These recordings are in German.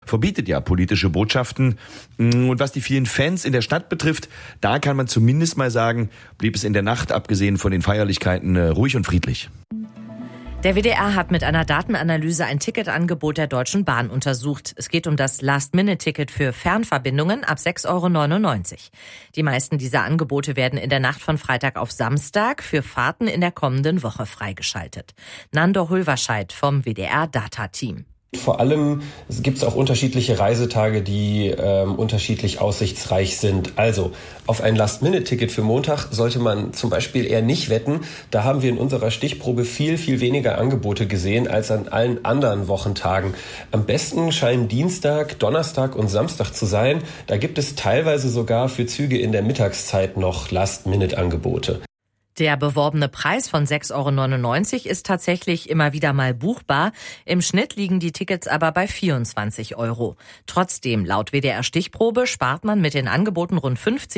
verbietet ja politische Botschaften. Und was die vielen Fans in der Stadt betrifft, da kann man zumindest mal sagen, blieb es in der Nacht, abgesehen von den Feierlichkeiten, ruhig und friedlich. Der WDR hat mit einer Datenanalyse ein Ticketangebot der Deutschen Bahn untersucht. Es geht um das Last-Minute-Ticket für Fernverbindungen ab 6,99 €. Die meisten dieser Angebote werden in der Nacht von Freitag auf Samstag für Fahrten in der kommenden Woche freigeschaltet. Nandor Hulverscheid vom WDR-Data-Team. Vor allem gibt es auch unterschiedliche Reisetage, die unterschiedlich aussichtsreich sind. Also auf ein Last-Minute-Ticket für Montag sollte man zum Beispiel eher nicht wetten. Da haben wir in unserer Stichprobe viel, viel weniger Angebote gesehen als an allen anderen Wochentagen. Am besten scheinen Dienstag, Donnerstag und Samstag zu sein. Da gibt es teilweise sogar für Züge in der Mittagszeit noch Last-Minute-Angebote. Der beworbene Preis von 6,99 € ist tatsächlich immer wieder mal buchbar. Im Schnitt liegen die Tickets aber bei 24 €. Trotzdem, laut WDR-Stichprobe, spart man mit den Angeboten rund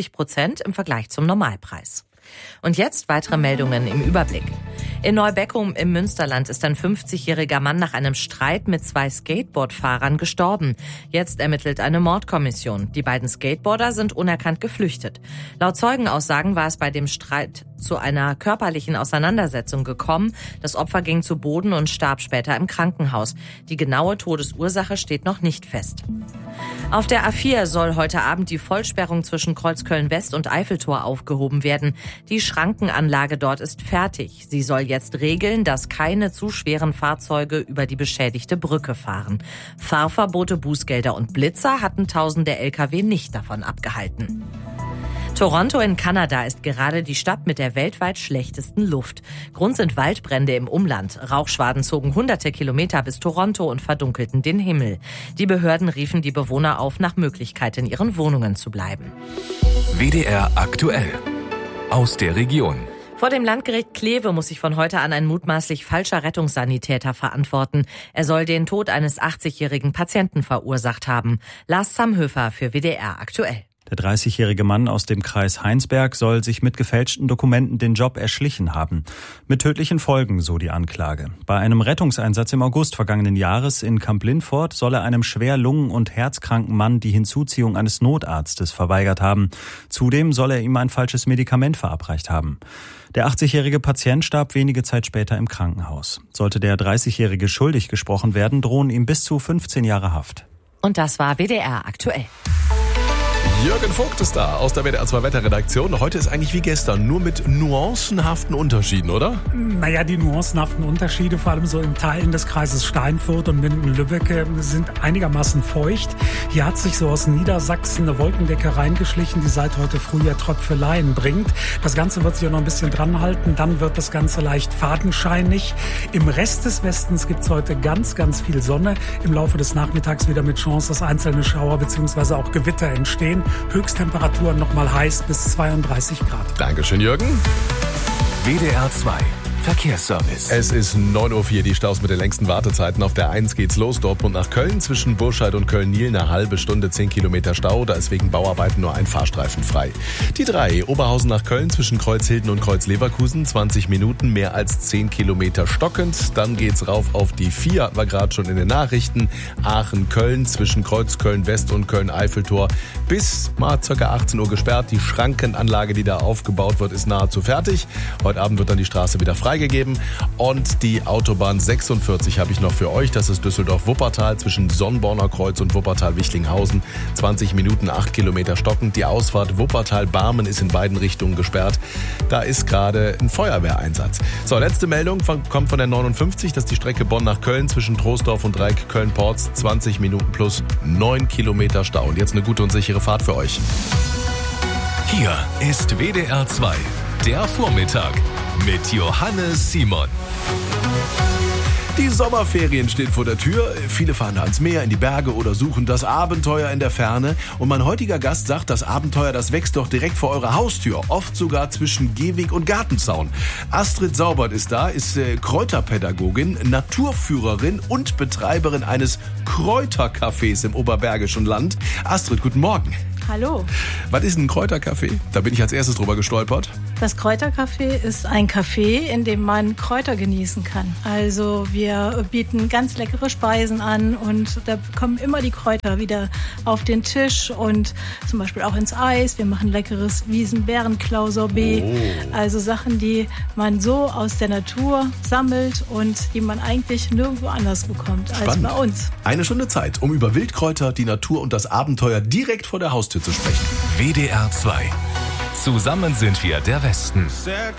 50% im Vergleich zum Normalpreis. Und jetzt weitere Meldungen im Überblick. In Neubeckum im Münsterland ist ein 50-jähriger Mann nach einem Streit mit 2 Skateboardfahrern gestorben. Jetzt ermittelt eine Mordkommission. Die beiden Skateboarder sind unerkannt geflüchtet. Laut Zeugenaussagen war es bei dem Streit zu einer körperlichen Auseinandersetzung gekommen. Das Opfer ging zu Boden und starb später im Krankenhaus. Die genaue Todesursache steht noch nicht fest. Auf der A4 soll heute Abend die Vollsperrung zwischen Kreuzköln-West und Eiffeltor aufgehoben werden. Die Schrankenanlage dort ist fertig. Sie soll jetzt regeln, dass keine zu schweren Fahrzeuge über die beschädigte Brücke fahren. Fahrverbote, Bußgelder und Blitzer hatten tausende Lkw nicht davon abgehalten. Toronto in Kanada ist gerade die Stadt mit der weltweit schlechtesten Luft. Grund sind Waldbrände im Umland. Rauchschwaden zogen hunderte Kilometer bis Toronto und verdunkelten den Himmel. Die Behörden riefen die Bewohner auf, nach Möglichkeit in ihren Wohnungen zu bleiben. WDR aktuell. Aus der Region. Vor dem Landgericht Kleve muss sich von heute an ein mutmaßlich falscher Rettungssanitäter verantworten. Er soll den Tod eines 80-jährigen Patienten verursacht haben. Lars Zamhöfer für WDR aktuell. Der 30-jährige Mann aus dem Kreis Heinsberg soll sich mit gefälschten Dokumenten den Job erschlichen haben. Mit tödlichen Folgen, so die Anklage. Bei einem Rettungseinsatz im August vergangenen Jahres in Kamp-Lintfort soll er einem schwer lungen- und herzkranken Mann die Hinzuziehung eines Notarztes verweigert haben. Zudem soll er ihm ein falsches Medikament verabreicht haben. Der 80-jährige Patient starb wenige Zeit später im Krankenhaus. Sollte der 30-jährige schuldig gesprochen werden, drohen ihm bis zu 15 Jahre Haft. Und das war WDR aktuell. Jürgen Vogt ist da aus der WDR 2 Wetterredaktion. Heute ist eigentlich wie gestern, nur mit nuancenhaften Unterschieden, oder? Naja, die nuancenhaften Unterschiede, vor allem so in Teilen des Kreises Steinfurt und Minden-Lübbecke, sind einigermaßen feucht. Hier hat sich so aus Niedersachsen eine Wolkendecke reingeschlichen, die seit heute früh ja Tröpfeleien bringt. Das Ganze wird sich auch noch ein bisschen dran halten, dann wird das Ganze leicht fadenscheinig. Im Rest des Westens gibt es heute ganz, ganz viel Sonne. Im Laufe des Nachmittags wieder mit Chance, dass einzelne Schauer bzw. auch Gewitter entstehen. Höchsttemperaturen nochmal heiß bis 32 Grad. Dankeschön, Jürgen. WDR 2 Verkehrsservice. Es ist 9:04 Uhr, die Staus mit den längsten Wartezeiten. Auf der 1 geht's los, Dortmund nach Köln. Zwischen Burscheid und Köln-Niel eine halbe Stunde, 10 Kilometer Stau. Da ist wegen Bauarbeiten nur ein Fahrstreifen frei. Die 3, Oberhausen nach Köln, zwischen Kreuzhilden und Kreuz-Leverkusen. 20 Minuten, mehr als 10 Kilometer stockend. Dann geht's rauf auf die 4, war gerade schon in den Nachrichten. Aachen-Köln, zwischen Kreuz-Köln-West und Köln-Eiffeltor. Bis mal ca. 18 Uhr gesperrt. Die Schrankenanlage, die da aufgebaut wird, ist nahezu fertig. Heute Abend wird dann die Straße wieder freigegeben. Und die Autobahn 46 habe ich noch für euch. Das ist Düsseldorf-Wuppertal zwischen Sonnborner Kreuz und Wuppertal-Wichlinghausen. 20 Minuten, 8 Kilometer stockend. Die Ausfahrt Wuppertal-Barmen ist in beiden Richtungen gesperrt. Da ist gerade ein Feuerwehreinsatz. So, letzte Meldung kommt von der 59. Das ist die Strecke Bonn nach Köln zwischen Troisdorf und Dreieck Köln-Porz. 20 Minuten plus 9 Kilometer Stau. Und jetzt eine gute und sichere Fahrt für euch. Hier ist WDR 2, der Vormittag mit Johannes Simon. Die Sommerferien stehen vor der Tür. Viele fahren ans Meer, in die Berge oder suchen das Abenteuer in der Ferne. Und mein heutiger Gast sagt, das Abenteuer, das wächst doch direkt vor eurer Haustür. Oft sogar zwischen Gehweg und Gartenzaun. Astrid Saubert ist da, ist Kräuterpädagogin, Naturführerin und Betreiberin eines Kräutercafés im Oberbergischen Land. Astrid, guten Morgen. Hallo. Was ist ein Kräutercafé? Da bin ich als erstes drüber gestolpert. Das Kräutercafé ist ein Café, in dem man Kräuter genießen kann. Also wir bieten ganz leckere Speisen an und da kommen immer die Kräuter wieder auf den Tisch und zum Beispiel auch ins Eis. Wir machen leckeres Wiesen-Bärenklau-Sorbet. Also Sachen, die man so aus der Natur sammelt und die man eigentlich nirgendwo anders bekommt als bei uns. Eine Stunde Zeit, um über Wildkräuter, die Natur und das Abenteuer direkt vor der Haustür zu sprechen. WDR 2. Zusammen sind wir der Westen. Sehr